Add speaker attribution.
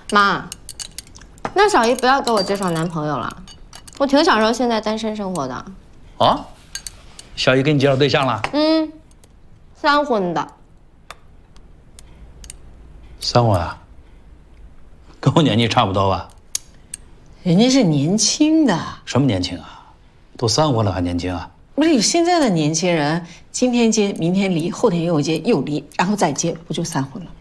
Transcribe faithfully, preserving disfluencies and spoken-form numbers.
Speaker 1: 妈，那小姨不要给我介绍男朋友了，我挺享受现在单身生活的。
Speaker 2: 啊？小姨给你介绍对象了？
Speaker 1: 嗯，三婚的。
Speaker 2: 三婚啊？跟我年纪差不多吧？
Speaker 3: 人家是年轻的。
Speaker 2: 什么年轻啊？都三婚了还年轻啊？
Speaker 3: 不是有现在的年轻人，今天结，明天离，后天又结，又离，然后再结，不就三婚了？